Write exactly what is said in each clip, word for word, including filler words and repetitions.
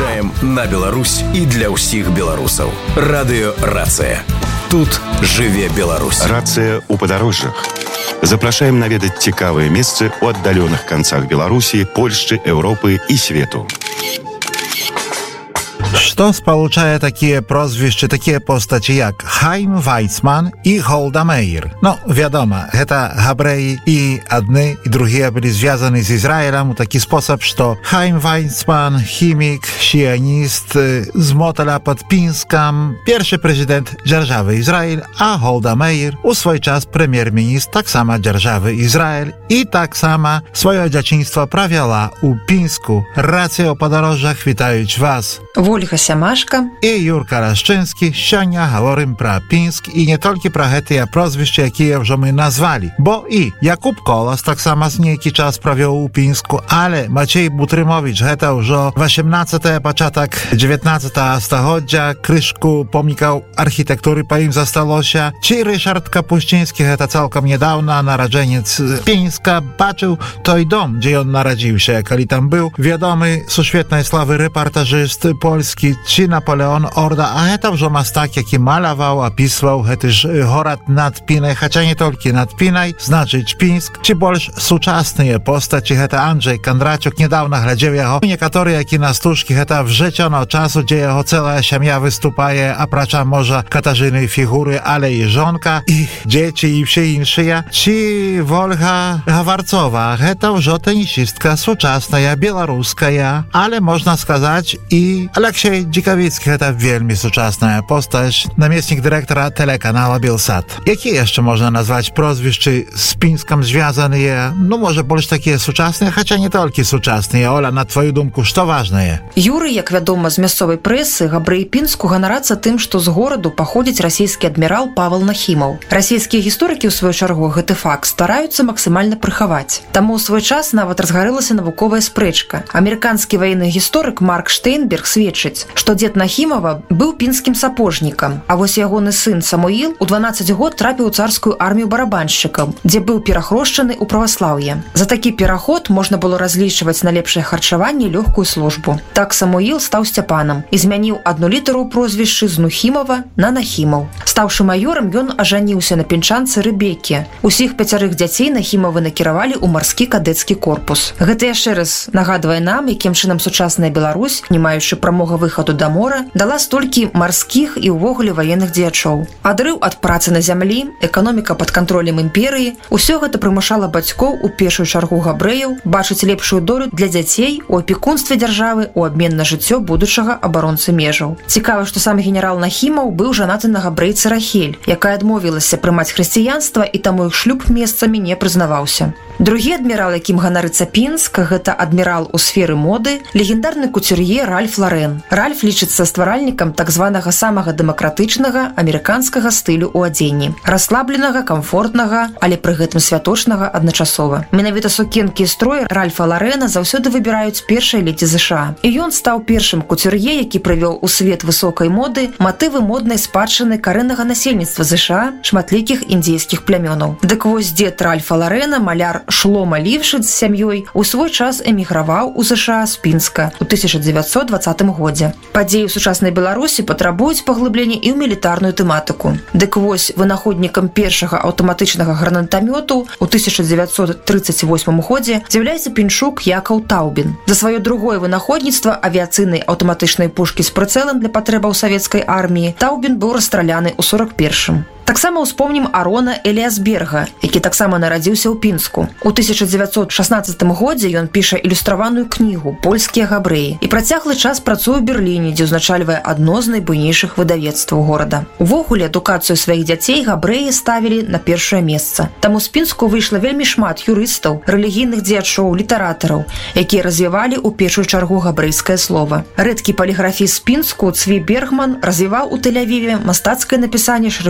Выязджаем на Беларусь і для ўсіх беларусаў. Радыё «Рацыя». Тут жыве Беларусь. Рацыя ў падарожжах. Запрашаем наведаць цікавыя месцы ў аддаленых канцах Беларусі, Польшчы, Еўропы і свету. Што спалучае такія прозвішчы, такія постаці, як Хайм Вайцман і Голда Меір? Ну, вядома, гэта габрэі, і адны, і другія былі звязаны з Ізраілем у такі спосаб, што Хайм Вайцман, хімік, сіяніст з Моталя пад Пінскам, першы прэзідэнт дзяржавы Ізраіль, а Голда Меір у свой час прэм'ер-міністр таксама дзяржавы Ізраіль і таксама сваё дзяцінства правяла ў Пінску. Рацыя ў падарожжах вітаюць вас. Ольга Сямашка і Юрка Рашчынскі. Сёння гаворым пра Пінск і не толькі пра гэтыя прозвішчы, якія ўжо мы назвалі. Бо і Якуб Колас таксама з нейкі час правёў у Пінску, але Мацей Бутрымовіч гэта ўжо васемнаццатае, пачатак дзевятнаццатага стагоддзя, крышку помнікаў архітэктуры па ім засталося. Ці Рышард Капусцінскі, гэта цалкам нядаўна нараджэнец Пінска, бачыў той дом, дзе ён нарадзіўся, калі там быў вядомы сусветнай славы рэпартажыст польскі, ці Наполеон Орда, а гэта ўжо мастак, які маляваў, апісваў гэты ж горад над Пінай, хаця не толькі над Пінай, значыць Пінск, ці больш сучасныя постаці, гэта Анджей Кандраciuk, недавно глядзеў яго. Некаторыя кінастужкі, гэта вжыццёно часу, дзе яго цэлая сям'я выступае, апрача, можа, Катажыны фігуры, але і жонка, і дзеці, і ўсе іншыя. Ці Вольга Гаварцова, гэта ўжо тэнісістка сучасная, беларуская, але можна сказаць і Алексей Дзікавіцкі, гэта вельмі сучасная постаць, намеснік дырэктара тэлеканала Белсат. Які яшчэ можна назваць прозвішчы з Пінскам звязаныя? Ну, можа, больш такія сучасныя, хаця не толькі сучасныя. Оля, на твою думку, што важнае? Юры, як вядома з мясцовай прэсы, габрэі Пінску ганарацца тым, што з гораду паходзіць расійскі адмірал Павел Нахімаў. Расійскія гісторыкі, ў сваю чаргу, гэты факт стараюцца максімальна прыхаваць. Таму ў свой час нават разгарэлася навуковая спрэчка. Амерыканскі ваенны гісторык Марк Штейнберг сведчыць, што дзед Нахімава быў пінскім сапожнікам, а вось ягоны сын Самуіл у дванаццаць год трапіў у царскую армію барабаншчыкам, дзе быў перахрошчаны ў праваслаўе. За такі пераход можна было разлічваць на лепшае харчаванне і лёгкую службу. Так Самуіл стаў Сцяпанам і змяніў адну літару ў прозвішчы з Нухімава на Нахімаў. Стаўшы маёрам, ён ажаніўся на пінчанцы Рэбекі. Усіх пяцярых дзяцей Нахімавы накіравалі ў марскі кадэцкі корпус. Гэта яшчэ раз нагадвае нам, якім чынам сучасная Беларусь, не маючы прамога выхаду да мора, дала столькі марскіх і ўвогуле ваенных дзеячоў. Адрыў ад працы на зямлі, эканоміка пад кантролем імперыі, усё гэта прымушала бацькоў, у першую чаргу габрэяў, бачыць лепшую долю для дзяцей у апекунстве дзяржавы ў абмен на жыццё будучага абаронцы межаў. Цікава, што сам генерал Нахімаў быў жанаты на габрэйцы Рахель, якая адмовілася прымаць хрысціянства, і таму іх шлюб месцамі не прызнаваўся. Другі адмірал, якім ганарыцца Пінск, гэта адмірал у сферы моды, легендарны куцюр'е Ральф Ларен. Ральф лічыцца стваральнікам так званага самага дэмакратычнага амерыканскага стылю ў адзенні. Расслабленага, камфортнага, але пры гэтым святочнага адначасова. Менавіта сукенкі і строй Ральфа Ларена заўсёды выбіраюць першай ледзі ЗША. І ён стаў першым куцюр'е, які прывёў у свет высокай моды матывы моднай спадчыны карэннага насельніцтва ЗША, шматлікіх індзейскіх плямёнаў. Дык вось дзед Ральфа Ларена, маляр Шлома Лівшыц з сям'ёй, у свой час эміграваў у ЗША з Пінска у тысяча дзевяцьсот дваццатым годзе. Падзеі ў сучаснай Беларусі патрабуюць паглыблення і ў мілітарную тэматыку. Дык вось вынаходнікам першага аўтаматычнага гранатамёту ў тысяча дзевяцьсот трыццаць восьмым годзе з'яўляецца пінчук Якаў Таубін. За сваё другое вынаходніцтва авіяцыйнай аўтаматычнай пушкі з прыцэлам для патрэбаў савецкай арміі Таубін быў расстраляны ў сорак першым. Таксама ўспомнім Арона Эліасберга, які таксама нарадзіўся ў Пінску. У тысяча дзевяцьсот шаснаццатым годзе ён піша ілюстраваную кнігу «Польскія габрэі» і працяглы час працуе ў Берліне, дзе ўзначальвае адно з найбуйнейшых выдавецтваў горада. Увогуле, адукацыю сваіх дзяцей габрэі ставілі на першае месца. Таму з Пінску выйшла вельмі шмат юрыстаў, рэлігійных дзеячоў, літаратараў, якія развівалі ў першую чаргу габрэйскае слова. Рэдкі паліграфіст з Пінску Цві Бергман развіваў у Тель-Авіве мастацкае напісанне шрыфтоў мовы.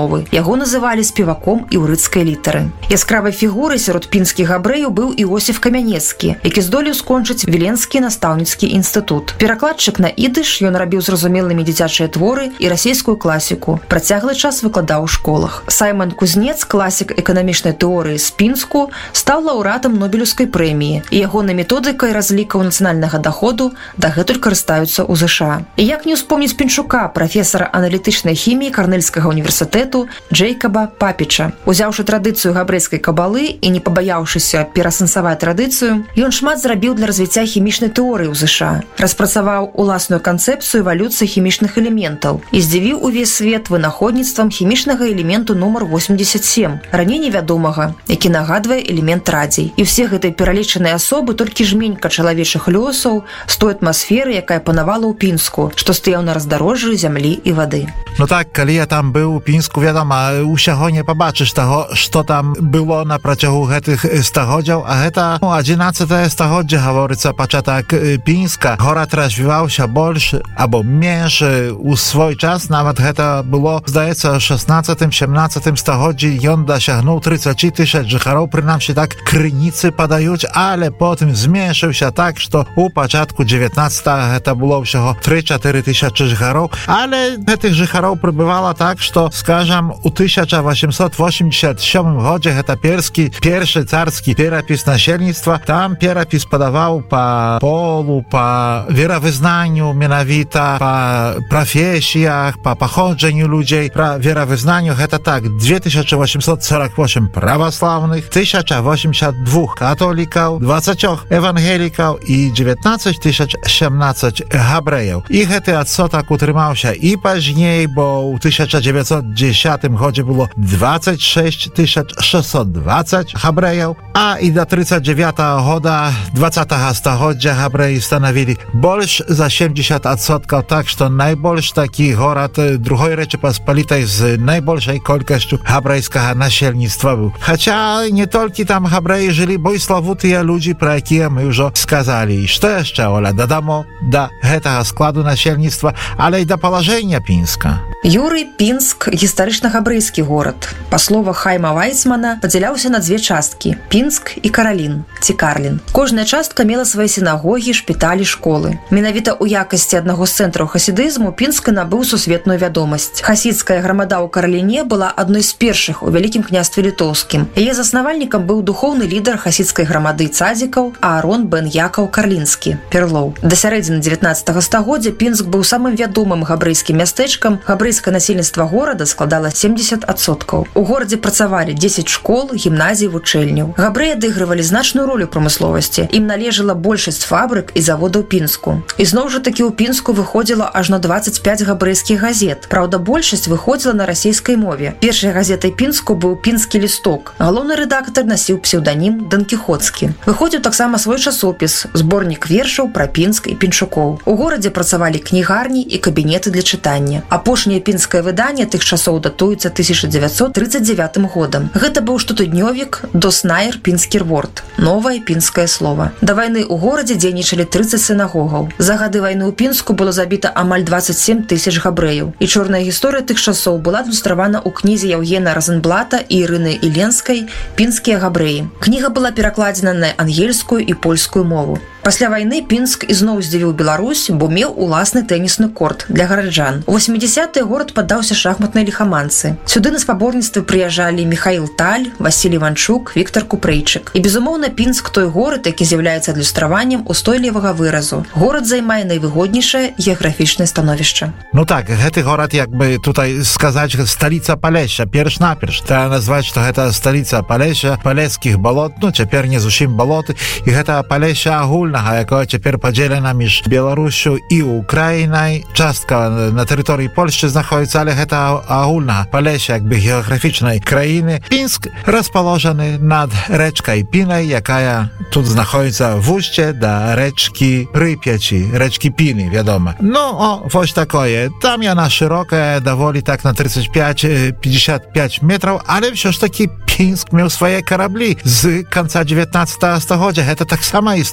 мовы. Яго называлі спеваком іўрыцкай літары. Яскравай фігурай сярод пінскіх габрэяў быў Іосіф Камянецкі, які здолеў скончыць Віленскі настаўніцкі інстытут. Перакладчык на ідыш, ён рабіў зразумелымі дзіцячыя творы і расійскую класіку. Працяглы час выкладаў у школах. Саймон Кузнец, класік эканамічнай тэорыі з Пінску, стаў лаўрэатам Нобелеўскай прэміі, і ягонай методыкай разлікаў нацыянальнага даходу дагэтуль карыстаюцца ў ЗША. І як не ўспомніць Пінчука, прафесара аналітычнай хіміі Карнельскага універсітэту Джейкаба Папіча. Узяўшы традыцыю габрэйскай кабалы і не пабаяўшыся перасэнсаваць традыцыю, ён шмат зрабіў для развіцця хімічнай тэорыі ў ЗША. Распрацаваў уласную канцэпцыю эвалюцыі хімічных элементаў і здзівіў увесь свет вынаходніцтвам хімічнага элементу нумар восемьдесят семь, раней невядомага, які нагадвае элемент радзій. І ўсе гэтай пералічаныя асобы толькі жменька чалавечых лёсаў з той атмасферы, якая панавала ў Пінску, што стаяў на раздарожжы зямлі і вады. No tak, kali ja tam był w Pińsku, wiadomo, uszacho nie pobaczysz tego, co tam było na przeciągu tych stachodział, a heta no, jedenastego stachodzie haworyca pacza tak Pińska. Horat rozwijał się больше, albo mniejszy u swój czas, nawet heta było, zdaje się, w szesnastym siedemnastym stachodzie i on dosięgnął trzydzieści tysięcy harów, przynajmniej tak krynicy padają, ale potem zmniejszył się tak, że u początku dziewiętnastego heta było всього три-чотири tysiące harów, ale tych życharów прибывало так, что, скажем, у тысяча восемьсот восемьдесят седьмым году это перский, первый царский перепис насельництва. Там перепис подавал по полу, по веровызнанию, миновито, по профессиях, по походжению людей. Про веровызнанию это так, две тысячи восемьсот сорок восемь православных, тысяча восемьдесят два католиков, двадцать евангеликов и девятнадцать тысяч семнадцать габреев. И это отсоток утрымался и позднее, bo w tysiąc dziewięćset dziesiątym году było двадцать шесть тысяч шестьсот двадцать Hebrejów, a i do тридцать девятого года двадцатого столетия Hebreji stanowili больше za siedemdziesiąt odсотков, tak, że najbolszy taki город drugiej Rzeczypospolitej z najbolszej kolkością hebrejskiego nasielnictwa był. Chociaż nie tylko tam Hebreji żyli, bo i sławutie ludzie, pro jakie my już skazali. Co jeszcze, Ola, dodamo do tego składu nasielnictwa, ale i do położenia Pińska. Юрый Пінск гістарычна-габрэйскі горад. Па словах Хайма Вайцмана, падзяляўся на дзве часткі – Пінск і Каралін, ці Карлін. Кожная частка мела свае сінагогі, шпіталі, школы. Менавіта ў якасці аднаго з цэнтраў хасідызму Пінск набыў сусветную вядомасць. Хасідская грамада ў Караліне была адной з першых у Вялікім княстве літоўскім. Яе заснавальнікам быў духоўны лідар хасідскай грамады цадзікаў Аарон бен Якаў Карлінскі, Перлоў. Да сярэдзіны дзевятнаццатага стагоддзя Пінск быў самым вядомым габрэйскім мястэчкам. Габрэйскае насельніцтва горада складала семьдесят адсоткаў. У горадзе працавалі дзесяць школ, гімназій, вучэльняў. Габрэі адыгрывалі значную ролю прамысловасці. Ім належала большасць фабрык і заводаў Пінску. І зноў жа такі ў Пінску выходзіла ажно двадцать пять габрэйскіх газет. Праўда, большасць выходзіла на расійскай мове. Першай газетай Пінску быў «Пінскі лісток». Галоўны рэдактар насіў псеўданім Дон Кіхоцкі. Выходзіў таксама свой часопіс, зборнік вершаў пра Пінск і пінчукоў. У горадзе працавалі кнігарні і кабінеты для чытання. Апошняе пінскае выданне тых часоў датуецца тысяча дзевяцьсот тридцать девятым годам. Гэта быў штотыднёвік «Доснайр Пінскер Ворд» – новае пінскае слово. Да вайны ў горадзе дзейнічалі тридцать сінагогаў. За гады вайны ў Пінску было забіта амаль двадцать семь тысяч габрэяў. І чорная гісторыя тых часоў была адлюстравана ў кнізе Яўгена Розенблата і Ірыны Іленскай «Пінскія габрэі». Кніга была перакладзена на ангельскую і польскую мову. Пасля вайны Пінск ізноў здзівіў Беларусь, бо меў уласны тэнісны корт для гараджан. У восьмідзесятыя горад паддаўся шахматнай ліхаманцы. Сюды на спаборніцтвы прыязджалі Міхаіл Таль, Васілій Іванчук, Віктар Купрэйчык. І, безумоўна, Пінск той горад, які з'яўляецца адлюстраваннем устойлівага выразу. Горад займае найвыгоднейшае геаграфічнае становішча. No tak, гэты горад, jakby tutaj сказать, столица Полесья, перш-наперш. Треба назваць, што гэта столица Полесья, Полесскіх балот, ну, цяпер не зусім балоты, і гэта Полесья агульна, якое цяпер падзелена між Беларусю і Украінай. Частка на тэрыторыі Польшчы знаходзіцца, але гэта агульна Полесье, якby геаграфічнай краіны. Пінск расположены над рэчкай Пінай, якая тут знаходзіцца в устье да рэчкі Прыпяці, рэчкі Піны, вядома. Ну, о, вось такое. Там яна шырокая, даволі так на тридцать пять - пятьдесят пять метров, але ўсё ж такі Пінск меў свае караблі з канца дзевятнаццатага стагоддзя. Гэта таксама істотнае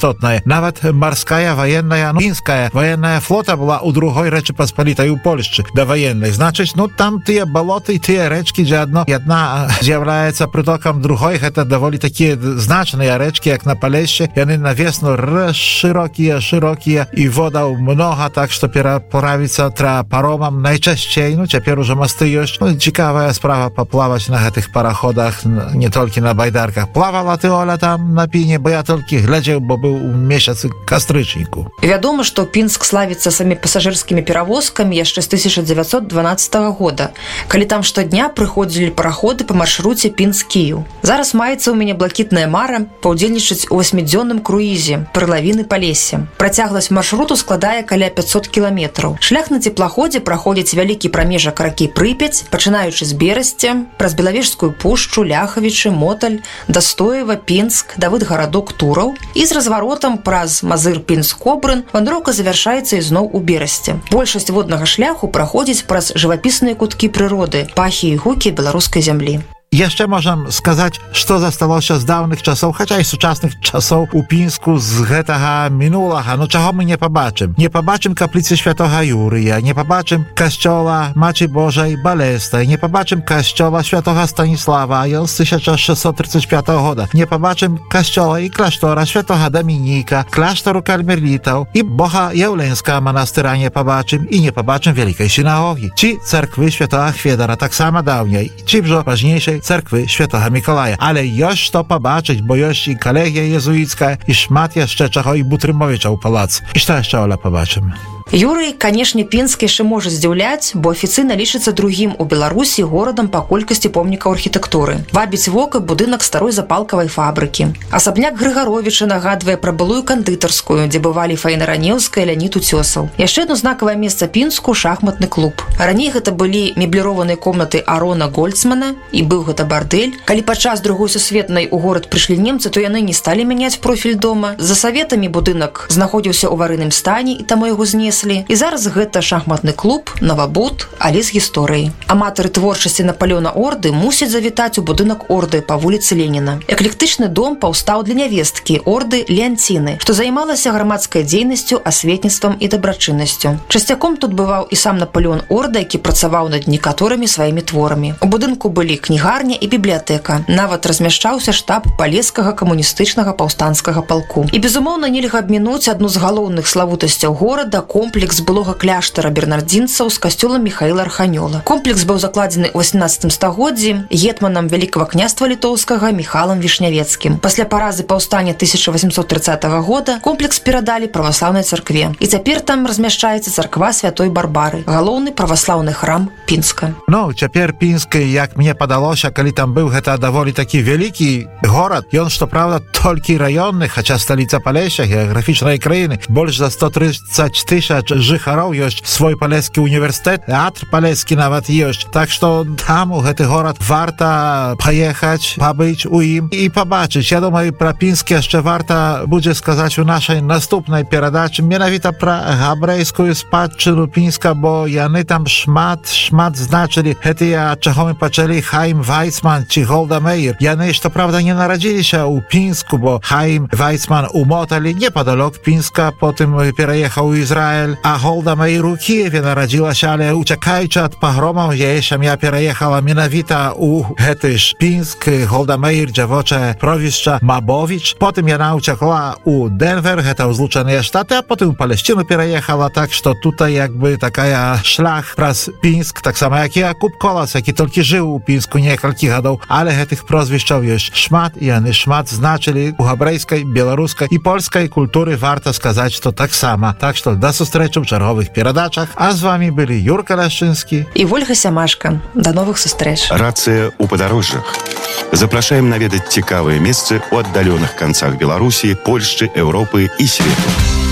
Nawet morskая военная, ну, финская военная флота была у другой Речи Посполитой, у Польши до военной. Значит, ну, там те болоты, те речки, где одно, одна является притоком другой, это довольно такие значные речки, как на Полесье, и они на весну широкие, широкие, и вода много, так что переправиться треба паромом найчастей, ну, теперь уже мосты есть. Ну, цікавая справа поплавать на этих пароходах, не только на байдарках. Плавала ты, Оля, там на Пине, бо я только глядел, бо был у месяце кастрычнику. Вядома, што Пінск славіцца самі пасажырскімі перавозкамі яшчэ з тысяча дзевяцьсот дванаццатага года, калі там штодня прыходзілі параходы па маршруце Пінск-Кіеў. Зараз маецца ў мяне блакітная мара паўдзельнічаць у васьмідзённым круізе перлавіны Палесся. Працягласць маршруту складае каля пятьсот кіламетраў. Шлях на цеплаходзе праходзіць вялікі прамежак ракі Прыпяць, пачынаючы з Берасця, праз Белавежскую пушчу, Ляхавічы, Моталь, Дастоева, Пінск, Давыд-гарадок, Тураў і з разваротам праз Мазыр-Пінск-Кобрын вандроўка завяршаецца ізноў у Берасці. Большасць воднага шляху праходзіць праз жывапісныя куткі прыроды, пахі і гукі беларускай зямлі. Jeszcze możemy сказать, что засталося z dawnych czasów, chociaż i współczesnych czasów u Pińsku z tego minulego. No czego my nie pobaczymy? Nie pobaczymy kaplicy Świętego Jurija, nie pobaczymy kościoła Maci Bożej Balestej, nie pobaczymy kościoła Świętego Stanisława, on z tysiąc sześćset trzydziestego piątego roku. Nie pobaczymy kościoła i klasztora Świętego Dominika, klasztoru karmelitów i Boha Jauleńska monastyra nie pobaczymy i nie pobaczymy Wielkiej Synagogi. Ci cerkwy Świętego Chwiedara tak samo dawniej, ci wżo ważniejszej cerkwy Świętego Mikołaja. Ale już to pobaczyć, bo już i kolegia jezuicka, i szmat jeszcze czego i Butrymowicza u pałacu. I co jeszcze, Ola, pobaczymy? Юрый, канешне, Пінск яшчэ можа здзіўляць, бо афіцыйна лічыцца другім у Беларусі горадам па колькасці помнікаў архітэктуры. Вабіць вока будынак старой запалкавай фабрыкі. Асабняк Грыгаровіча нагадвае пра былую кандытарскую, дзе бывалі Фаіна Ранеўская і Леанід Уцёсаў. Яшчэ адно знакавае месца Пінску — шахматны клуб. Раней гэта былі мебліраваныя комнаты Арона Гольцмана, і быў гэта бардэль. Калі падчас другой сусветнай у горад прыйшлі немцы, то яны не сталі мяняць профіль дома. За саветамі будынак знаходзіўся ў аварыйным стане, і таму яго знеслі. І зараз гэта шахматны клуб, новабуд, але з гісторыяй. Аматары творчасці Наполеона Орды мусяць завітаць у будынак Орды па вуліцы Леніна. Эклектычны дом паўстаў для нявесткі Орды Леанціны, што займалася грамадскай дзейнасцю, асветніцтвам і дабрачыннасцю. Часцяком тут бываў і сам Наполеон Орда, які працаваў над некаторымі сваімі творамі. У будынку былі кнігарня і бібліятэка. Нават размяшчаўся штаб палескага камуністычнага паўстанцкага палку. І, безумоўна, нельга абмінуць адну з галоўных славутасцяў горада — комплекс былога кляштара бернардзінцаў з касцёлам Міхаіла Арханёла. Комплекс быў закладзены ў васемнаццатым стагоддзі гетманам Вялікага княства літоўскага Міхалам Вішнявецкім. Пасля паразы паўстання тысяча васемсот тридцатого года комплекс перадалі праваслаўнай царкве. І цяпер там размяшчаецца царква Святой Барбары, галоўны праваслаўны храм Пінска. Ну, цяпер Пінск, як мне падалося, калі там быў, гэта даволі такі вялікі горад. Ён, што праўда, толькі раённы, хаця сталіца Палесся, геаграфічнай краіны. Больш за сто тридцать тысяч жыхароў ёсць свой палескі універсітэт, тэатр палескі нават ёсць. Так што там у гэты горад варта паехаць, пабыць у ім і пабачыць. Я думаю, пра Пінск яшчэ варта будзе сказаць у нашай наступнай перадачы, менавіта пра габрэйскую спадчыну Пінска, бо яны там шмат, шмат значылі. Гэтыя, ад чаго мы пачалі, Хаім Вайцман ці Голда Меір. Яны, што правда, не нарадзіліся ў Пінску, бо Хаім Вайцман у Моталі, непадалёк Пінска, потым пераехаў у Ізраіль, а Голда Меір у Кіеве нарадзілася, але уцякаючы ад пагромаў, яе сям'я пераехала менавіта ў гэты ж Пінск. Голда Меір, дзявочае провішча Мабовіч. Потым яна уцякла у Денвер, гэта ў Злучаныя Штаты, а потым у Палесціну пераехала, так што тутай якby такая шлях праз Пінск, так само як і Якуб Колас, які толькі жыў у Пінску некалькі гадоў, але гэтых прозвішчаў ёсць шмат, і яны шмат значылі у габрэйскай, беларускай і польскай культуры, варта сказаць, што таксама. Так што да сустрэчы ў чарговых перадачах. А з вамі былі Юрка Ляшчынскі і Вольга Сямашка. Да новых сустрэч. Рацыя ў падарожжах. Запрашаем наведаць цікавыя месцы ў аддаленых канцах Беларусі, Польшчы, Еўропы і свету.